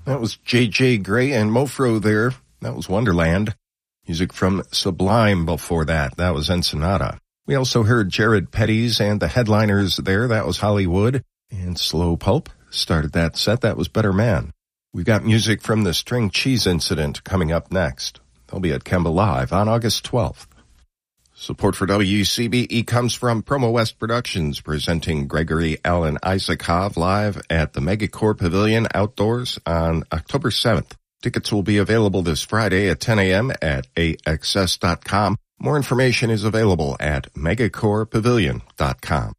That was J.J. Grey and Mofro there. That was Wonderland. Music from Sublime before that. That was Ensenada. We also heard Jared Petty's and the Headliners there. That was Hollywood. And Slow Pulp started that set. That was Better Man. We've got music from the String Cheese Incident coming up next. They'll be at Kemba Live on August 12th. Support for WCBE comes from Promo West Productions, presenting Gregory Alan Isaacov live at the Megacore Pavilion Outdoors on October 7th. Tickets will be available this Friday at 10 a.m. at AXS.com. More information is available at megacorepavilion.com.